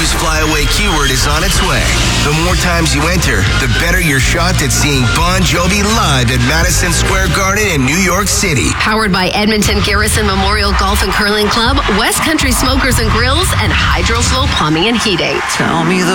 News Flyaway keyword is on its way. The more times you enter, the better your shot at seeing Bon Jovi live at Madison Square Garden in New York City. Powered by Edmonton Garrison Memorial Golf and Curling Club, West Country Smokers and Grills, and Hydroflow Plumbing and Heating. Tell me the